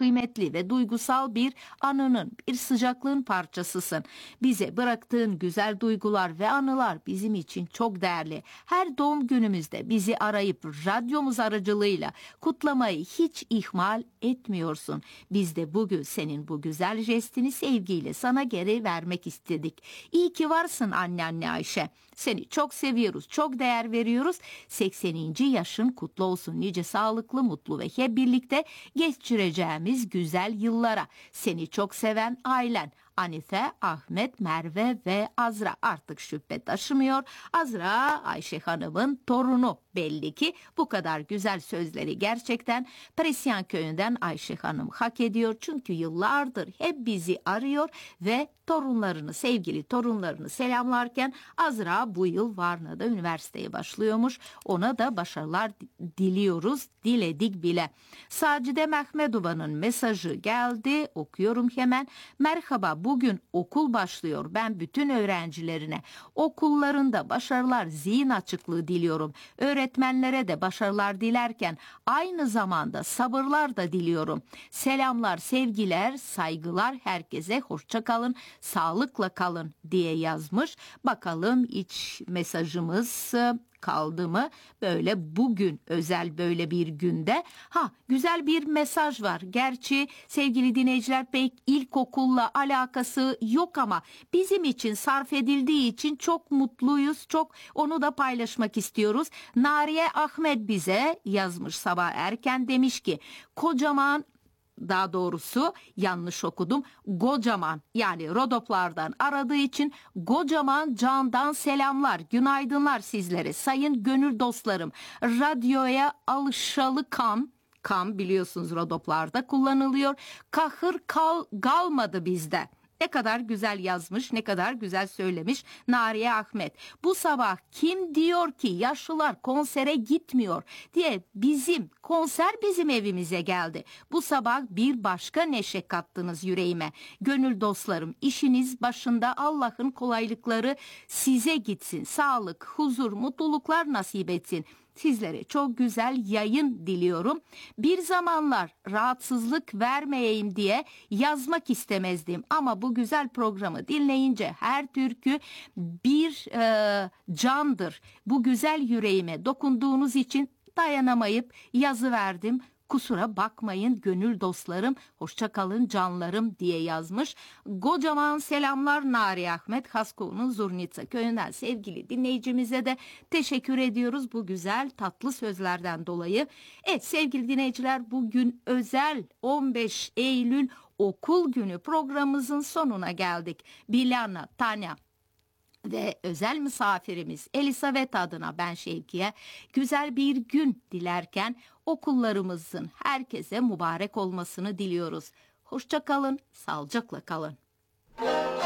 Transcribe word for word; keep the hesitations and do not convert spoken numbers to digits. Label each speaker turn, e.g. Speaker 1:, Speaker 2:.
Speaker 1: kıymetli ve duygusal bir anının, bir sıcaklığın parçasısın. Bize bıraktığın güzel duygular ve anılar bizim için çok değerli. Her doğum günümüzde bizi arayıp radyomuz aracılığıyla kutlamayı hiç ihmal etmiyorsun. Biz de bugün senin bu güzel jestini sevgiyle sana geri vermek istedik. İyi ki varsın anneanne Ayşe. Seni çok seviyoruz, çok değer veriyoruz. sekseninci yaşın kutlu olsun. Nice sağlıklı, mutlu ve hep birlikte geçireceğimiz güzel yıllara. Seni çok seven ailen Anife, Ahmet, Merve ve Azra artık şüphe taşımıyor. Azra Ayşe Hanım'ın torunu belli ki. Bu kadar güzel sözleri gerçekten Presyan köyünden Ayşe Hanım hak ediyor. Çünkü yıllardır hep bizi arıyor ve torunlarını, sevgili torunlarını selamlarken Azra bu yıl Varna'da üniversiteye başlıyormuş. Ona da başarılar diliyoruz, diledik bile. Sacide Mehmedova'nın mesajı geldi, okuyorum hemen. Merhaba, bugün okul başlıyor. Ben bütün öğrencilerine okullarında başarılar, zihin açıklığı diliyorum. Öğretmenlere de başarılar dilerken aynı zamanda sabırlar da diliyorum. Selamlar, sevgiler, saygılar herkese. Hoşça kalın, sağlıkla kalın diye yazmış. Bakalım iç mesajımız kaldı mı? Böyle bugün özel böyle bir günde. Ha, güzel bir mesaj var. Gerçi sevgili dinleyiciler pek ilkokulla alakası yok ama bizim için sarf edildiği için çok mutluyuz. Çok onu da paylaşmak istiyoruz. Nariye Ahmet bize yazmış sabah erken, demiş ki kocaman, daha doğrusu yanlış okudum. Kocaman, yani Rodoplardan aradığı için kocaman candan selamlar, günaydınlar sizlere sayın gönül dostlarım. Radyoya alışalı kam, kam biliyorsunuz Rodoplarda kullanılıyor. Kahır kal kalmadı bizde. Ne kadar güzel yazmış, ne kadar güzel söylemiş Nariye Ahmet. Bu sabah kim diyor ki yaşlılar konsere gitmiyor diye, bizim konser bizim evimize geldi. Bu sabah bir başka neşe kattınız yüreğime. Gönül dostlarım, işiniz başında, Allah'ın kolaylıkları size gitsin. Sağlık, huzur, mutluluklar nasip etsin. Sizlere çok güzel yayın diliyorum. Bir zamanlar rahatsızlık vermeyeyim diye yazmak istemezdim ama bu güzel programı dinleyince her türkü bir e, candır. Bu güzel yüreğime dokunduğunuz için dayanamayıp yazı verdim. Kusura bakmayın gönül dostlarım, hoşça kalın canlarım diye yazmış. Kocaman selamlar Nari Ahmet, Hasko'nun Zurnitsa köyünden sevgili dinleyicimize de teşekkür ediyoruz bu güzel tatlı sözlerden dolayı. Evet sevgili dinleyiciler, bugün özel on beş Eylül okul günü programımızın sonuna geldik. Bilyana, Tanya ve özel misafirimiz Elisabeth adına ben Şevki'ye güzel bir gün dilerken okullarımızın herkese mübarek olmasını diliyoruz. Hoşça kalın, sağlıcakla kalın.